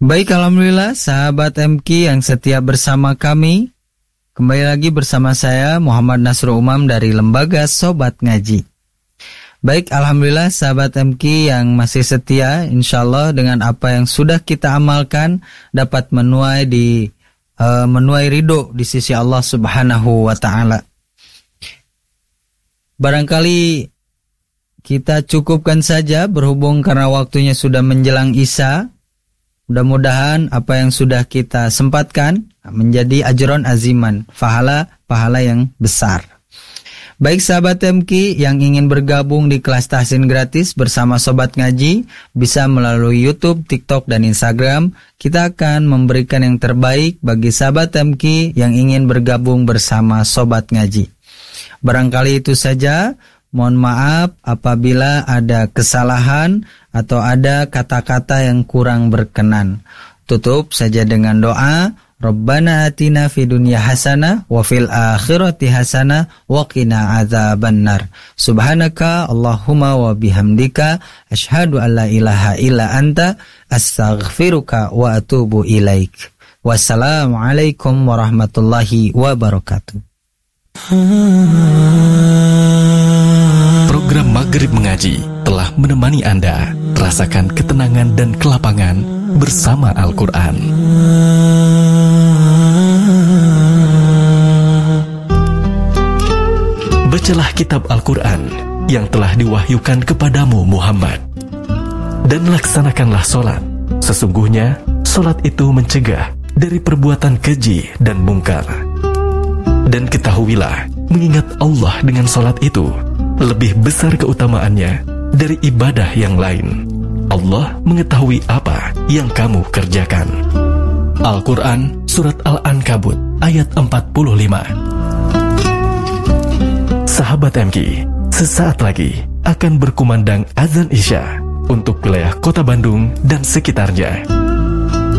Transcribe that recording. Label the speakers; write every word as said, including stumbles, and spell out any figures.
Speaker 1: Baik, alhamdulillah sahabat M K yang setia bersama kami. Kembali lagi bersama saya Muhammad Nasrul Umam dari Lembaga Sobat Ngaji. Baik, alhamdulillah sahabat M K yang masih setia, insyaallah dengan apa yang sudah kita amalkan dapat menuai di uh, menuai ridho di sisi Allah Subhanahu wa taala. Barangkali kita cukupkan saja berhubung karena waktunya sudah menjelang Isya. Mudah-mudahan apa yang sudah kita sempatkan menjadi ajron aziman, pahala-pahala yang besar. Baik sahabat M K yang ingin bergabung di kelas tahsin gratis bersama Sobat Ngaji, bisa melalui YouTube, TikTok, dan Instagram. Kita akan memberikan yang terbaik bagi sahabat M K yang ingin bergabung bersama Sobat Ngaji. Barangkali itu saja. Mohon maaf apabila ada kesalahan atau ada kata-kata yang kurang berkenan. Tutup saja dengan doa, Rabbana atina fid dunya hasanah wa fil akhirati hasanah wa qina adzabannar. Subhanaka Allahumma wa bihamdika asyhadu an la ilaha illa anta astaghfiruka wa atubu ilaik. Wassalamualaikum warahmatullahi wabarakatuh.
Speaker 2: Program Maghrib Mengaji telah menemani Anda. Rasakan ketenangan dan kelapangan bersama Al-Quran. Bacalah kitab Al-Quran yang telah diwahyukan kepadamu Muhammad, dan laksanakanlah solat. Sesungguhnya solat itu mencegah dari perbuatan keji dan mungkar. Dan ketahuilah, mengingat Allah dengan solat itu lebih besar keutamaannya dari ibadah yang lain. Allah mengetahui apa yang kamu kerjakan. Al-Quran Surat Al-Ankabut ayat empat puluh lima. Sahabat M K, sesaat lagi akan berkumandang azan Isya untuk wilayah Kota Bandung dan sekitarnya.